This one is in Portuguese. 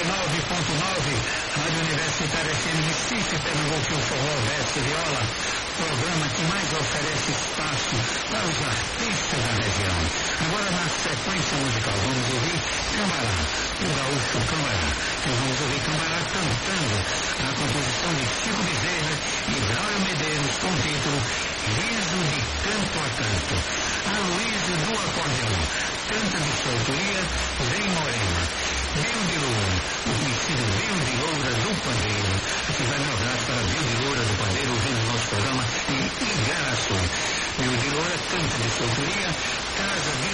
Rádio Universitária FM Recife, Pernambuco, o forró, verso, viola, programa que mais oferece espaço para os artistas da região. Agora, na sequência musical, vamos ouvir Cambará, o gaúcho Cambará. Nós vamos ouvir Cambará cantando a composição de Chico Bezerra e Braulio Medeiros com o título Riso de Canto a Canto. Aloysio do acordeão, canta de sua autoria, Vem Morena. Bel de Loura, o conhecido Bel de Loura do Pandeiro. Aqui vai meu abraço para Bel de Loura do Pandeiro, ouvindo o nosso programa em Igaraçu. Bel de Loura canta de sua autoria, Casa de